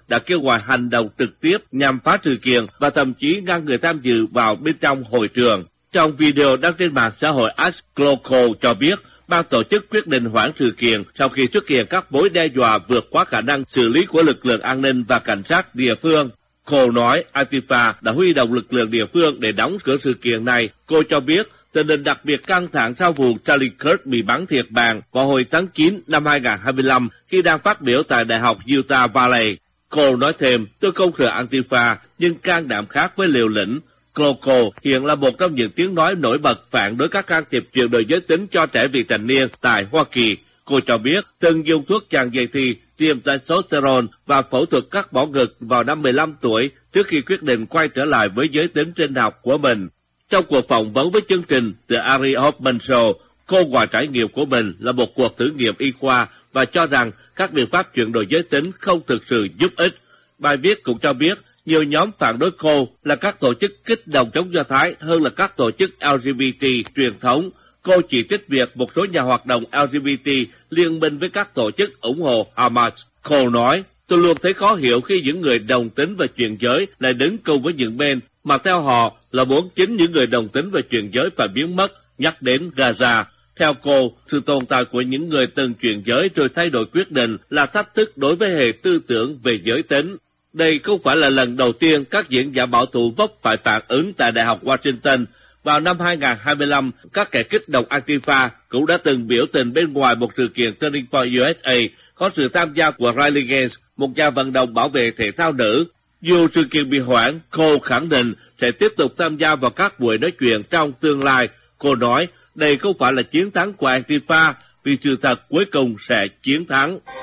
đã kêu gọi hành động trực tiếp nhằm phá sự kiện và thậm chí ngăn người tham dự vào bên trong hội trường. Trong video đăng trên mạng xã hội X Global cho biết, ban tổ chức quyết định hoãn sự kiện sau khi xuất hiện các mối đe dọa vượt quá khả năng xử lý của lực lượng an ninh và cảnh sát địa phương. Cô nói Antifa đã huy động lực lượng địa phương để đóng cửa sự kiện này. Cô cho biết tình hình đặc biệt căng thẳng sau vụ Charlie Kirk bị bắn thiệt mạng vào hồi tháng 9 năm 2025 khi đang phát biểu tại Đại học Utah Valley. Cô nói thêm, tôi không sợ Antifa nhưng can đảm khác với liều lĩnh. Cloco hiện là một trong những tiếng nói nổi bật phản đối các can thiệp chuyển đổi giới tính cho trẻ vị thành niên tại Hoa Kỳ. Cô cho biết từng dùng thuốc tràn dày thì, tiêm testosterone và phẫu thuật cắt bỏ ngực vào năm 15 tuổi trước khi quyết định quay trở lại với giới tính sinh học của mình. Trong cuộc phỏng vấn với chương trình The Ari Hoffman Show, cô gọi trải nghiệm của mình là một cuộc thử nghiệm y khoa và cho rằng các biện pháp chuyển đổi giới tính không thực sự giúp ích. Bài viết cũng cho biết nhiều nhóm phản đối cô là các tổ chức kích động chống Do Thái hơn là các tổ chức LGBT truyền thống. Cô chỉ trích việc một số nhà hoạt động LGBT liên minh với các tổ chức ủng hộ Hamas. Cô nói, tôi luôn thấy khó hiểu khi những người đồng tính và chuyển giới lại đứng cùng với những bên mà theo họ là muốn chính những người đồng tính và chuyển giới phải biến mất, nhắc đến Gaza. Theo cô, sự tồn tại của những người từng chuyển giới rồi thay đổi quyết định là thách thức đối với hệ tư tưởng về giới tính. Đây không phải là lần đầu tiên các diễn giả bảo thủ vấp phải phản ứng tại Đại học Washington. Vào năm 2025, các kẻ kích động Antifa cũng đã từng biểu tình bên ngoài một sự kiện Turning Point USA có sự tham gia của Riley Gaines, một nhà vận động bảo vệ thể thao nữ. Dù sự kiện bị hoãn, cô khẳng định sẽ tiếp tục tham gia vào các buổi nói chuyện trong tương lai. Cô nói, đây không phải là chiến thắng của Antifa, vì sự thật cuối cùng sẽ chiến thắng.